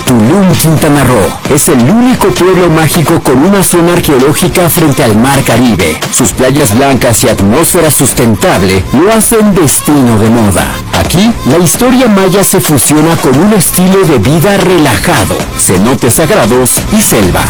Tulum, Quintana Roo. Es el único pueblo mágico con una zona arqueológica frente al Mar Caribe. Sus playas blancas y atmósfera sustentable lo hacen destino de moda. Aquí, la historia maya se fusiona con un estilo de vida relajado, cenotes sagrados y selva.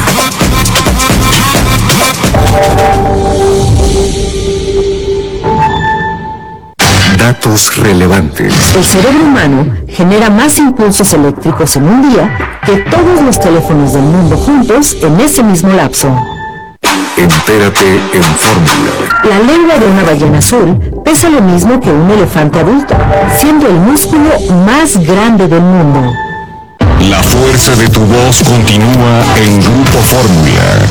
Datos relevantes. El cerebro humano genera más impulsos eléctricos en un día que todos los teléfonos del mundo juntos en ese mismo lapso. Entérate en Fórmula. La lengua de una ballena azul pesa lo mismo que un elefante adulto, siendo el músculo más grande del mundo. La fuerza de tu voz continúa en Grupo Fórmula.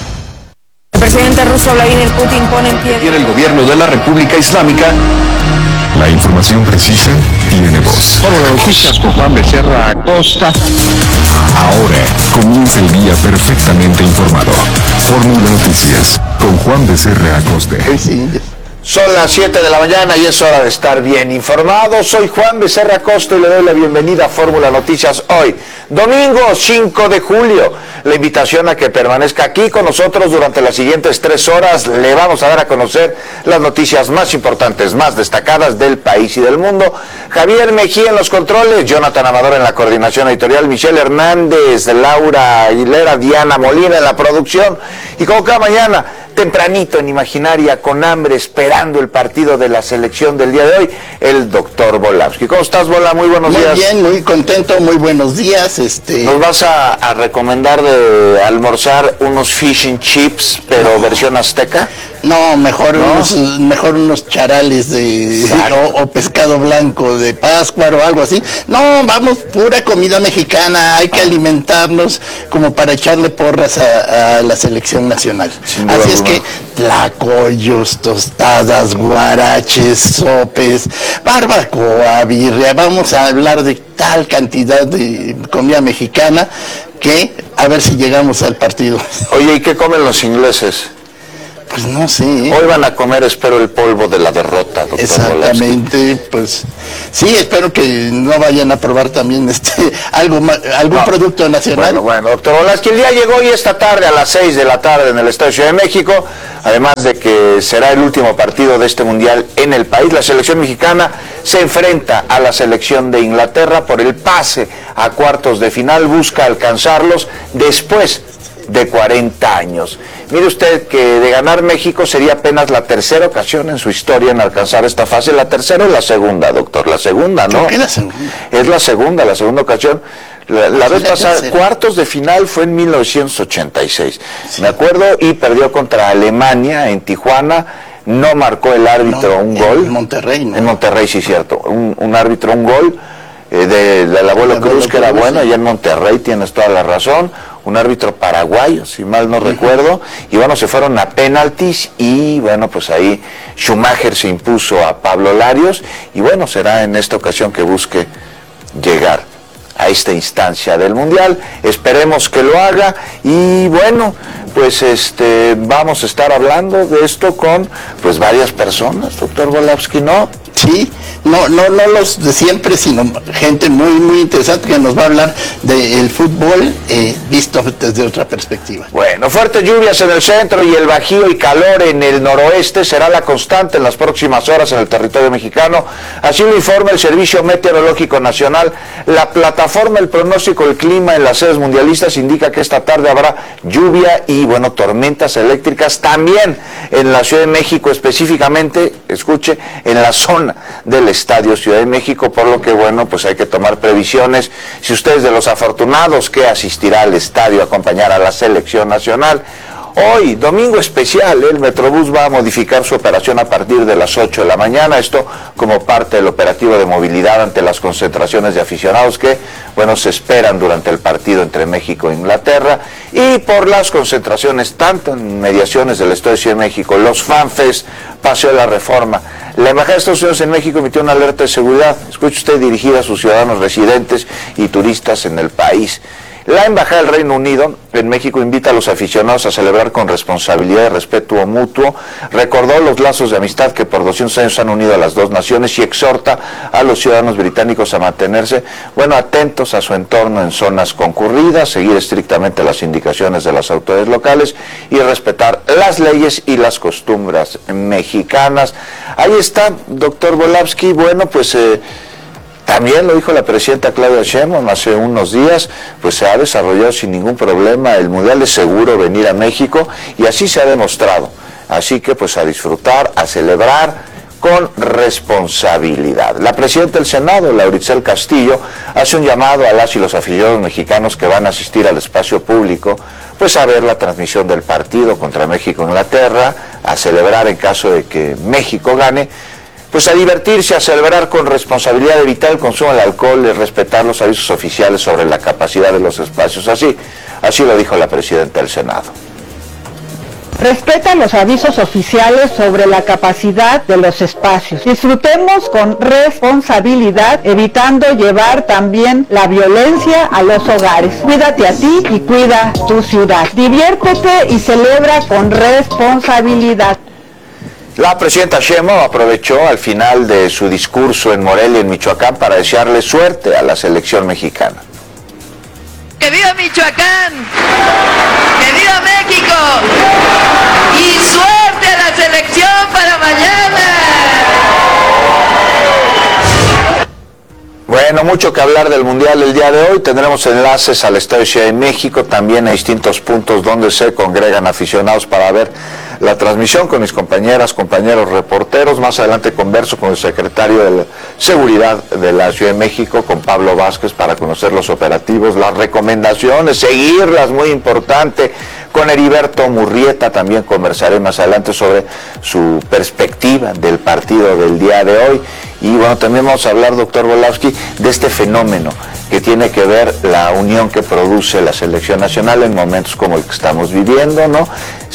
El presidente ruso Vladimir Putin pone en pie... Tiene el gobierno de la República Islámica. La información precisa tiene voz. Fórmula Noticias con Juan Becerra Acosta. Ahora comienza el día perfectamente informado. Fórmula Noticias con Juan Becerra Acosta. Son las 7 de la mañana y es hora de estar bien informado. Soy Juan Becerra Acosta y le doy la bienvenida a Fórmula Noticias hoy, domingo 5 de julio. La invitación a que permanezca aquí con nosotros durante las siguientes 3 horas. Le vamos a dar a conocer las noticias más importantes, más destacadas del país y del mundo. Javier Mejía en los controles, Jonathan Amador en la coordinación editorial, Michelle Hernández, Laura Aguilera, Diana Molina en la producción. Y como cada mañana, tempranito en Imaginaria, con hambre, esperando el partido de la selección del día de hoy, el doctor Volavsky. ¿Cómo estás, Vola? Muy buenos días. Muy bien, muy contento, muy buenos días. Nos vas a recomendar de almorzar unos fish and chips, pero versión azteca. No, mejor unos charales de o pescado blanco de Pátzcuaro o algo así. No, vamos, pura comida mexicana, hay que alimentarnos como para echarle porras a la selección nacional. Así es que tlacoyos, tostadas, guaraches, sopes, barbacoa, birria, vamos a hablar de tal cantidad de comida mexicana que a ver si llegamos al partido. Oye, ¿y qué comen los ingleses? Pues no sé. Hoy van a comer, espero, el polvo de la derrota, doctor Exactamente, Volavsky. Pues sí, espero que no vayan a probar también algún producto nacional. Bueno, doctor Volavsky, el día llegó y esta tarde a las 6 de la tarde en el Estadio Ciudad de México, además de que será el último partido de este mundial en el país. La selección mexicana se enfrenta a la selección de Inglaterra por el pase a cuartos de final, busca alcanzarlos después de 40 años. Mire usted que de ganar México sería apenas la tercera ocasión en su historia en alcanzar esta fase. ¿La tercera o la segunda, doctor? La segunda, ¿no? ¿Por qué la segunda? Es la segunda ocasión. La vez pasada, cuartos de final fue en 1986. Sí. Me acuerdo, y perdió contra Alemania en Tijuana. No marcó el árbitro un gol. En Monterrey, ¿no? En Monterrey, sí, cierto. Un árbitro, un gol. Del abuelo Cruz, que era bueno, allá en Monterrey, tienes toda la razón. Un árbitro paraguayo, si mal no recuerdo, y bueno, se fueron a penaltis y bueno, pues ahí Schumacher se impuso a Pablo Larios y bueno, será en esta ocasión que busque llegar a esta instancia del Mundial. Esperemos que lo haga y bueno, pues vamos a estar hablando de esto con pues varias personas, doctor Volavsky, ¿no? Sí, no los de siempre, sino gente muy, muy interesante que nos va a hablar del fútbol visto desde otra perspectiva. Bueno, fuertes lluvias en el centro y el Bajío y calor en el noroeste será la constante en las próximas horas en el territorio mexicano. Así lo informa el Servicio Meteorológico Nacional. La plataforma El Pronóstico del Clima en las sedes mundialistas indica que esta tarde habrá lluvia y, bueno, tormentas eléctricas también en la Ciudad de México, específicamente, escuche, en la zona del Estadio Ciudad de México, por lo que, bueno, pues hay que tomar previsiones. Si usted es de los afortunados que asistirá al estadio a acompañar a la selección nacional, hoy, domingo especial, el Metrobús va a modificar su operación a partir de las 8 de la mañana, esto como parte del operativo de movilidad ante las concentraciones de aficionados que, bueno, se esperan durante el partido entre México e Inglaterra, y por las concentraciones tanto en mediaciones del Estadio de Ciudad de México, los FanFest, Paseo de la Reforma, La Embajada de Estados Unidos en México emitió una alerta de seguridad, escuche usted, dirigida a sus ciudadanos residentes y turistas en el país. La Embajada del Reino Unido en México invita a los aficionados a celebrar con responsabilidad y respeto mutuo, recordó los lazos de amistad que por 200 años han unido a las dos naciones y exhorta a los ciudadanos británicos a mantenerse, atentos a su entorno en zonas concurridas, seguir estrictamente las indicaciones de las autoridades locales y respetar las leyes y las costumbres mexicanas. Ahí está, doctor Volávsky. También lo dijo la presidenta Claudia Sheinbaum hace unos días, se ha desarrollado sin ningún problema, el Mundial es seguro venir a México y así se ha demostrado. Así que a disfrutar, a celebrar con responsabilidad. La presidenta del Senado, Laura Itzel Castillo, hace un llamado a las y los aficionados mexicanos que van a asistir al espacio público, a ver la transmisión del partido contra México-Inglaterra, a celebrar en caso de que México gane, a divertirse, a celebrar con responsabilidad, evitar el consumo del alcohol y respetar los avisos oficiales sobre la capacidad de los espacios. Así lo dijo la presidenta del Senado. Respeta los avisos oficiales sobre la capacidad de los espacios. Disfrutemos con responsabilidad, evitando llevar también la violencia a los hogares. Cuídate a ti y cuida tu ciudad. Diviértete y celebra con responsabilidad. La presidenta Sheinbaum aprovechó al final de su discurso en Morelia, en Michoacán, para desearle suerte a la selección mexicana. ¡Que viva Michoacán! ¡Que viva México! ¡Y suerte a la selección para mañana! Bueno, mucho que hablar del Mundial el día de hoy. Tendremos enlaces al Estadio Ciudad de México, también a distintos puntos donde se congregan aficionados para ver la transmisión con mis compañeros reporteros. Más adelante converso con el secretario de Seguridad de la Ciudad de México, con Pablo Vázquez, para conocer los operativos, las recomendaciones, seguirlas, muy importante. Con Heriberto Murrieta también conversaré más adelante sobre su perspectiva del partido del día de hoy. Y también vamos a hablar, doctor Volávsky, de este fenómeno que tiene que ver la unión que produce la selección nacional en momentos como el que estamos viviendo, ¿no?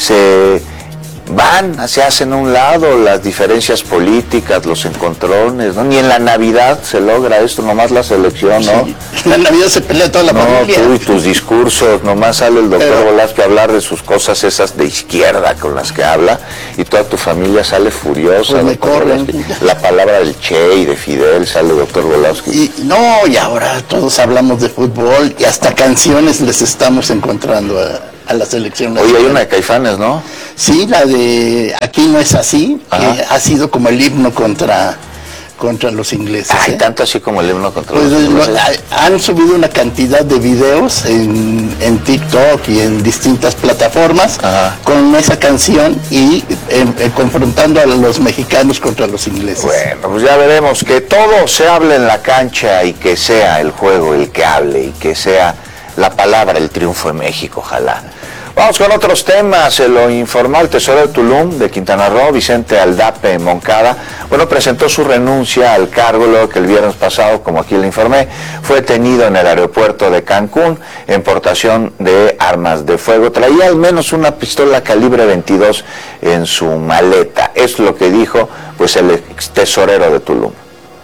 Se hacen a un lado las diferencias políticas, los encontrones, ¿no? Ni en la Navidad se logra esto, nomás la selección, ¿no? Sí, en la Navidad se pelea toda la familia. No, tú y tus discursos, nomás sale el doctor Volávsky a hablar de sus cosas esas de izquierda con las que habla, y toda tu familia sale furiosa. Pues me corren. La palabra del Che y de Fidel sale el doctor Volávsky. Y ahora todos hablamos de fútbol y hasta canciones les estamos encontrando a la selección nacional. Oye, hay una de Caifanes, ¿no? Sí, la de Aquí no es así, que ha sido como el himno contra los ingleses. Ay, tanto así como el himno contra los ingleses. Han subido una cantidad de videos en TikTok y en distintas plataformas con esa canción y confrontando a los mexicanos contra los ingleses. Bueno, pues ya veremos, que todo se hable en la cancha y que sea el juego el que hable y que sea la palabra el triunfo de México, ojalá. Vamos con otros temas. Lo informó el tesorero de Tulum, de Quintana Roo, Vicente Aldape Moncada. Presentó su renuncia al cargo luego que el viernes pasado, como aquí le informé, fue detenido en el aeropuerto de Cancún en portación de armas de fuego. Traía al menos una pistola calibre 22 en su maleta. Es lo que dijo el ex tesorero de Tulum.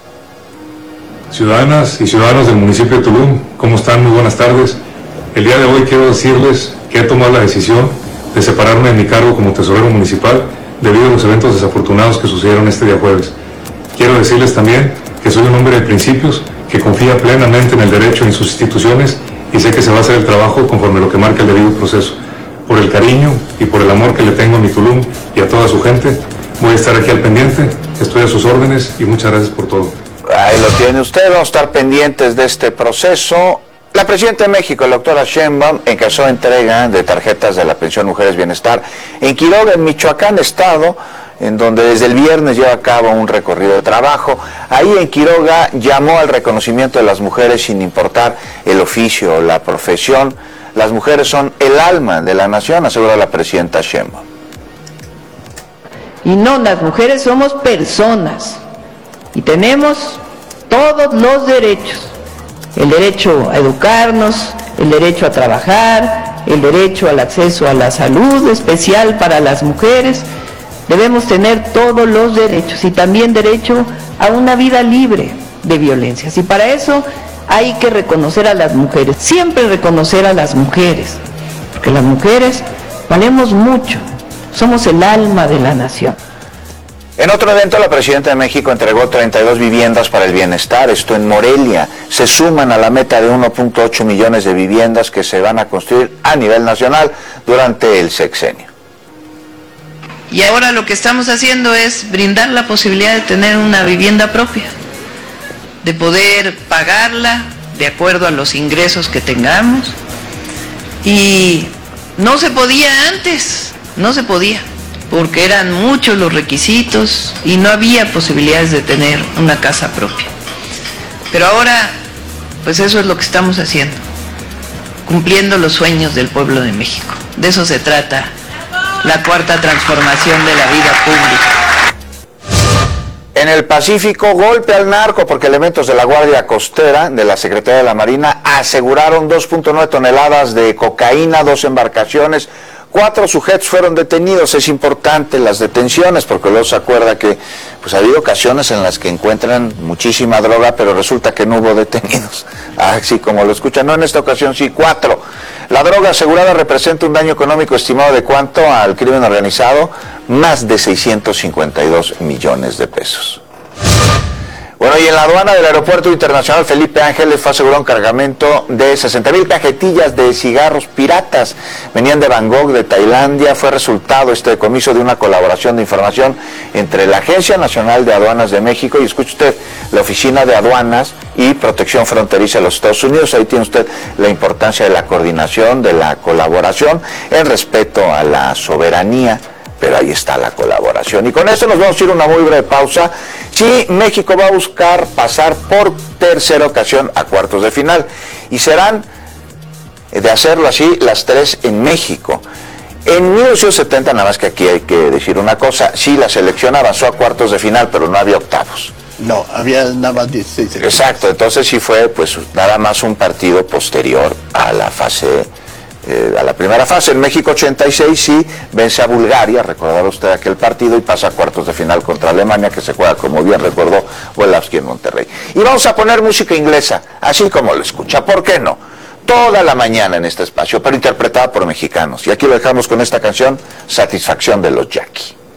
Ciudadanas y ciudadanos del municipio de Tulum, ¿cómo están? Muy buenas tardes. El día de hoy quiero decirles que he tomado la decisión de separarme de mi cargo como tesorero municipal debido a los eventos desafortunados que sucedieron este día jueves. Quiero decirles también que soy un hombre de principios, que confía plenamente en el derecho y en sus instituciones y sé que se va a hacer el trabajo conforme lo que marca el debido proceso. Por el cariño y por el amor que le tengo a mi Tulum y a toda su gente, voy a estar aquí al pendiente, estoy a sus órdenes y muchas gracias por todo. Ahí lo tiene usted, vamos a estar pendientes de este proceso. La presidenta de México, la doctora Sheinbaum, encabezó entrega de tarjetas de la pensión Mujeres Bienestar en Quiroga, en Michoacán, estado en donde desde el viernes lleva a cabo un recorrido de trabajo. Ahí en Quiroga llamó al reconocimiento de las mujeres sin importar el oficio o la profesión. Las mujeres son el alma de la nación, asegura la presidenta Sheinbaum. Y no, las mujeres somos personas y tenemos todos los derechos. El derecho a educarnos, el derecho a trabajar, el derecho al acceso a la salud especial para las mujeres, debemos tener todos los derechos y también derecho a una vida libre de violencias. Y para eso hay que reconocer a las mujeres, siempre reconocer a las mujeres, porque las mujeres valemos mucho, somos el alma de la nación. En otro evento, la presidenta de México entregó 32 viviendas para el bienestar, esto en Morelia. Se suman a la meta de 1.8 millones de viviendas que se van a construir a nivel nacional durante el sexenio. Y ahora lo que estamos haciendo es brindar la posibilidad de tener una vivienda propia, de poder pagarla de acuerdo a los ingresos que tengamos. Y no se podía antes, no se podía, porque eran muchos los requisitos y no había posibilidades de tener una casa propia. Pero ahora, pues eso es lo que estamos haciendo, cumpliendo los sueños del pueblo de México. De eso se trata la cuarta transformación de la vida pública. En el Pacífico, golpe al narco porque elementos de la Guardia Costera de la Secretaría de la Marina aseguraron 2.9 toneladas de cocaína, 2 embarcaciones, 4 sujetos fueron detenidos. Es importante las detenciones porque luego se acuerda que pues ha habido ocasiones en las que encuentran muchísima droga, pero resulta que no hubo detenidos. Así como lo escuchan, no en esta ocasión, sí 4. La droga asegurada representa un daño económico estimado de ¿cuánto al crimen organizado? Más de 652 millones de pesos. Bueno, y en la aduana del Aeropuerto Internacional Felipe Ángeles fue asegurado un cargamento de 60,000 cajetillas de cigarros piratas. Venían de Bangkok, de Tailandia. Fue resultado este decomiso de una colaboración de información entre la Agencia Nacional de Aduanas de México y, escuche usted, la Oficina de Aduanas y Protección Fronteriza de los Estados Unidos. Ahí tiene usted la importancia de la coordinación, de la colaboración, en respeto a la soberanía. Pero ahí está la colaboración. Y con esto nos vamos a ir a una muy breve pausa. Sí, México va a buscar pasar por tercera ocasión a cuartos de final. Y serán, de hacerlo así, las 3 en México. En 1970, nada más que aquí hay que decir una cosa, sí, la selección avanzó a cuartos de final, pero no había octavos. No, había nada más 16. Exacto, entonces sí fue pues nada más un partido posterior a la fase a la primera fase. En México 86 sí vence a Bulgaria, recordará usted aquel partido, y pasa a cuartos de final contra Alemania, que se juega, como bien recordó Wolavsky, en Monterrey. Y vamos a poner música inglesa, así como lo escucha, ¿por qué no? Toda la mañana en este espacio, pero interpretada por mexicanos. Y aquí lo dejamos con esta canción, Satisfacción de los Jackie.